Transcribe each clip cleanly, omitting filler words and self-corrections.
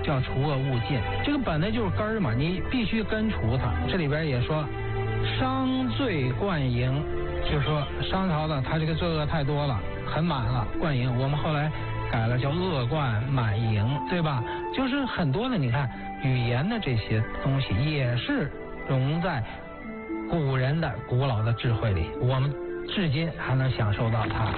叫除恶务尽。这个本来就是根儿嘛，你必须根除它。这里边也说商罪贯盈，就是说商朝的他这个罪恶太多了，很满了，贯盈。我们后来改了叫恶贯满盈，对吧？就是很多的，你看语言的这些东西也是融在古人的古老的智慧里，我们至今还能享受到它。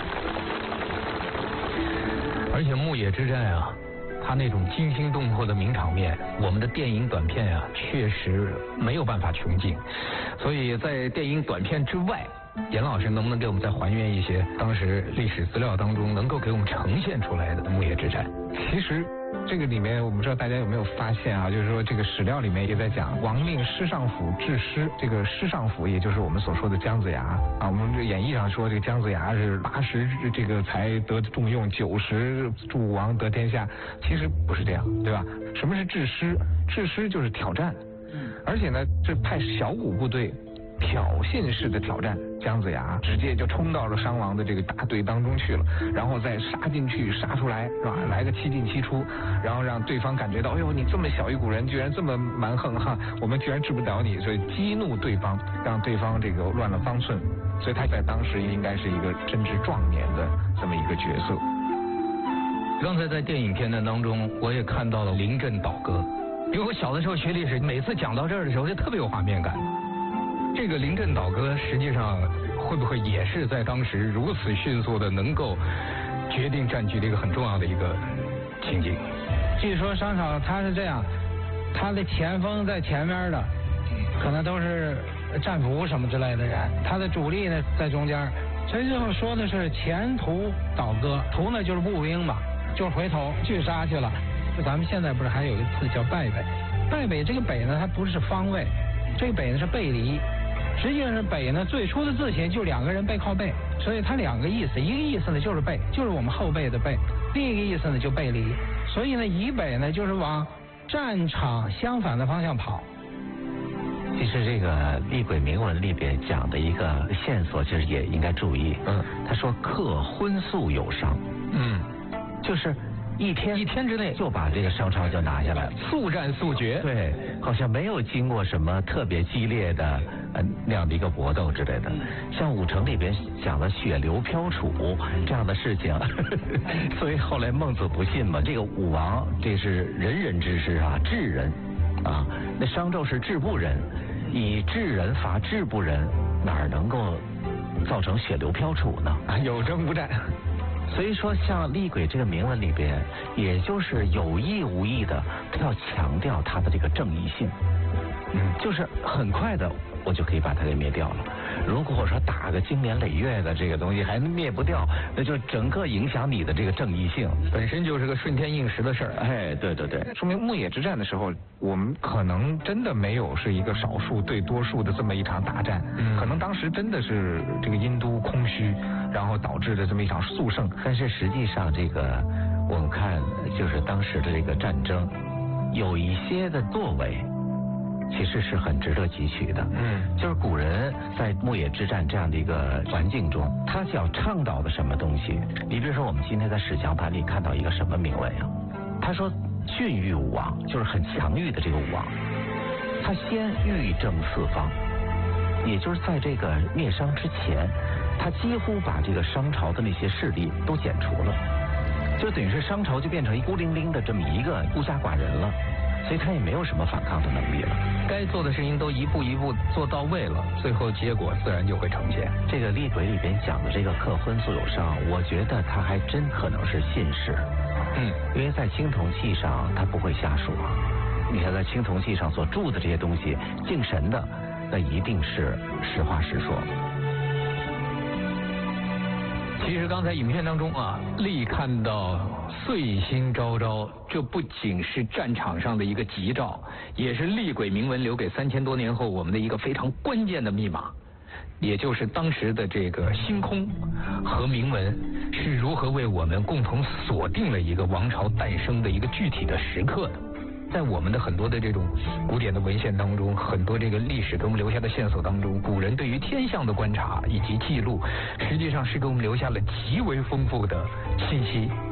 而且牧野之战啊，它那种惊心动魄的名场面，我们的电影短片啊，确实没有办法穷尽。所以在电影短片之外，严老师能不能给我们再还原一些当时历史资料当中能够给我们呈现出来的牧野之战？ 其实这个里面，我不知道大家有没有发现啊，就是说这个史料里面也在讲王命师上府治师，这个师上府也就是我们所说的姜子牙啊。我们这演义上说这个姜子牙是80这个才得重用，90助王得天下，其实不是这样，对吧？什么是治师？治师就是挑战，而且呢，这派小股部队挑衅式的挑战，姜子牙直接就冲到了商王的这个大队当中去了，然后再杀进去杀出来，是吧？来个7进7出，然后让对方感觉到，哎呦，你这么小一股人，居然这么蛮横哈，我们居然治不了你，所以激怒对方，让对方这个乱了方寸，所以他在当时应该是一个真知壮年的这么一个角色。 刚才在电影片段当中，我也看到了临阵倒戈。因为我小的时候学历史，每次讲到这儿的时候就特别有画面感。这个临阵倒戈实际上会不会也是在当时如此迅速的能够决定战局的一个很重要的一个情景？ 据说商朝他是这样，他的前锋在前面的可能都是战俘什么之类的人，他的主力呢在中间。所以最后说的是前途倒戈，途呢就是步兵嘛，就是回头去杀去了。咱们现在不是还有一个词叫败北？败北这个北呢，它不是方位，这个北呢是背离。实际上是北呢，最初的字形就2个人背靠背，所以它2个意思，一个意思呢就是背，就是我们后背的背；另一个意思呢就背离。所以呢，以北呢就是往战场相反的方向跑。 其实这个厉鬼铭文里边讲的一个线索，其实也应该注意。他说克荤素有伤。就是一天之内就把这个商朝就拿下来了， 速战速决。 对，好像没有经过什么特别激烈的那样的一个搏斗之类的。像武城里边讲的血流飘杵这样的事情，所以后来孟子不信嘛，这个武王这是仁人之师啊，智人啊，那商纣是智不仁，以智人伐智不仁，哪能够造成血流飘杵呢？ 有征无战。 所以说，像厉鬼这个铭文里边，也就是有意无意的，他要强调他的这个正义性。就是很快的，我就可以把它给灭掉了。如果说打个经年累月的这个东西还灭不掉，那就整个影响你的这个正义性， 本身就是个顺天应时的事儿。 哎，对对对， 说明牧野之战的时候，我们可能真的没有是一个少数对多数的这么一场大战，可能当时真的是这个殷都空虚，然后导致的这么一场速胜。 但是实际上，这个我们看就是当时的这个战争，有一些的作为。其实是很值得汲取的。就是古人在牧野之战这样的一个环境中，他想倡导的什么东西？你比如说，我们今天在史讲盘里看到一个什么铭文呀？他说训育武王，就是很强欲的这个武王，他先欲正四方，也就是在这个灭商之前，他几乎把这个商朝的那些势力都剪除了，就等于是商朝就变成一孤零零的这么一个孤家寡人了。所以他也没有什么反抗的能力了， 该做的事情都一步一步做到位了，最后结果自然就会呈现。 这个厉鬼里边讲的这个克荤素有伤，我觉得他还真可能是信士。因为在青铜器上他不会瞎说，你看在青铜器上所铸的这些东西，敬神的那一定是实话实说。 其实刚才影片当中啊，厉看到岁星昭昭，这不仅是战场上的一个吉兆，也是厉鬼铭文留给3000多年后我们的一个非常关键的密码，也就是当时的这个星空和铭文是如何为我们共同锁定了一个王朝诞生的一个具体的时刻的。在我们的很多的这种古典的文献当中，很多这个历史给我们留下的线索当中，古人对于天象的观察以及记录，实际上是给我们留下了极为丰富的信息。